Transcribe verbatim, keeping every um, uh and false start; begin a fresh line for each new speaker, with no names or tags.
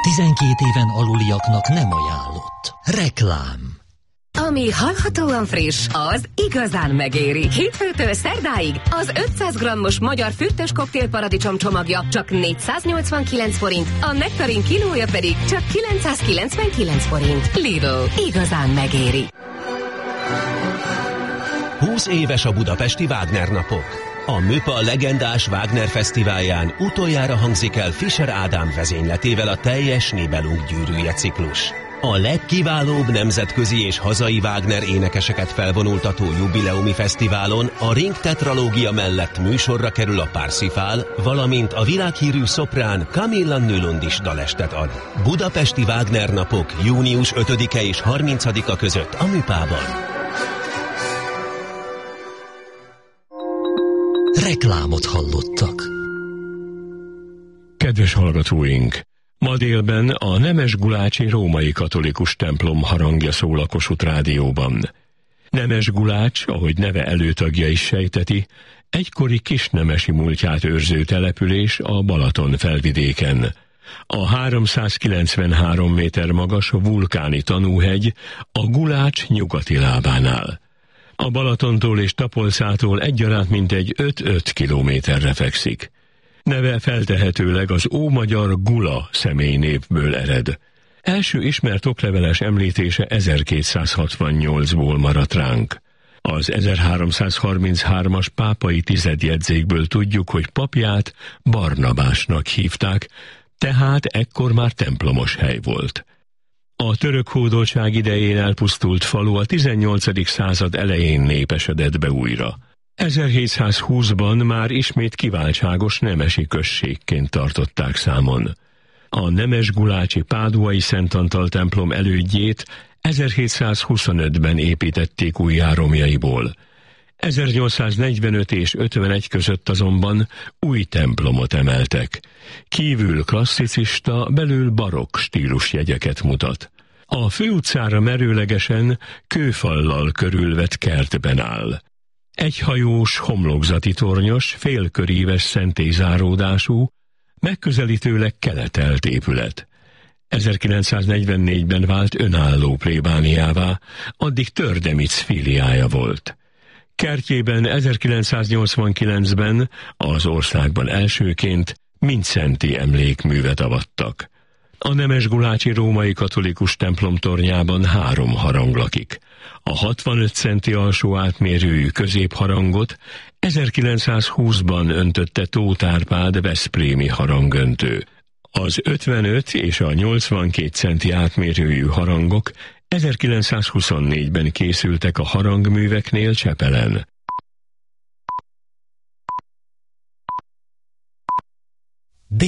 tizenkét éven aluliaknak nem ajánlott. Reklám.
Ami hallhatóan friss, az igazán megéri. Hétfőtől szerdáig az ötszáz grammos magyar fürtös koktélparadicsom csomagja csak négyszáznyolcvankilenc forint, a nektarin kilója pedig csak kilencszázkilencvenkilenc forint. Lidl, igazán megéri.
húsz éves a budapesti Wagner napok. A Műpa legendás Wagner fesztiválján utoljára hangzik el Fischer Ádám vezényletével a teljes Nibelung gyűrűje ciklus. A legkiválóbb nemzetközi és hazai Wagner énekeseket felvonultató jubileumi fesztiválon a Ring tetralógia mellett műsorra kerül a Parsifal, valamint a világhírű szoprán Camilla Nylund is dalestet ad. Budapesti Wagner napok június ötödike és harmincadika között a Műpában.
Reklámot hallottak.
Kedves hallgatóink! Ma délben a Nemes-Gulácsi római katolikus templom harangja szól a Kossuth Rádióban. Nemes Gulács, ahogy neve előtagja is sejteti, egykori kisnemesi múltját őrző település a Balaton felvidéken. A háromszázkilencvenhárom méter magas vulkáni tanúhegy a Gulács nyugati lábánál. A Balatontól és Tapolcától egyaránt mintegy öt-öt kilométerre fekszik. Neve feltehetőleg az ómagyar Gula személynévből ered. Első ismert okleveles említése ezerkétszázhatvannyolcból maradt ránk. Az ezerháromszázharminchármas pápai tizedjegyzékből tudjuk, hogy papját Barnabásnak hívták, tehát ekkor már templomos hely volt. A török hódoltság idején elpusztult falu a tizennyolcadik század elején népesedett be újra. ezerhétszázhúszban már ismét kiváltságos nemesi községként tartották számon. A Nemes-Gulácsi Páduai Szent Antal templom elődjét ezerhétszázhuszonötben építették újjá romjaiból. ezernyolcszáznegyvenöt és ötvenegy között azonban új templomot emeltek. Kívül klasszicista, belül barokk stílusjegyeket mutat. A főutcára merőlegesen kőfallal körülvett kertben áll. Egyhajós, homlokzati tornyos, félköríves szentélyzáródású, megközelítőleg keletelt épület. ezerkilencszáznegyvennégyben vált önálló plébániává, addig Tördemic filiája volt. Kertjében ezerkilencszáznyolcvankilencben az országban elsőként Mindszenty emlékművet avattak. A Nemes-Gulácsi római katolikus templom tornyában három harang lakik. A hatvanöt centi alsó átmérőjű középharangot ezerkilencszázhúszban öntötte Tóth Árpád veszprémi harangöntő. Az ötvenöt és a nyolcvankét centi átmérőjű harangok ezerkilencszázhuszonnégyben készültek a harangműveknél Csepelen.